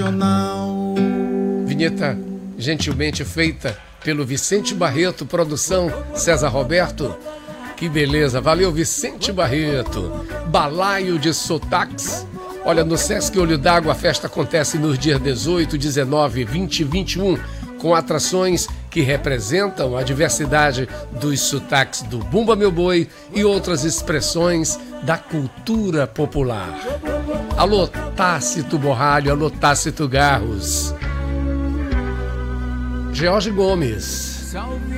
Vinheta gentilmente feita pelo Vicente Barreto, produção César Roberto. Que beleza, valeu Vicente Barreto. Balaio de Sotaques. Olha, no Sesc Olho d'Água a festa acontece nos dias 18, 19, 20 e 21, com atrações que representam a diversidade dos sotaques do Bumba Meu Boi e outras expressões da cultura popular. Alô Tácito Borralho, alô Tácito Garros. Jorge Gomes.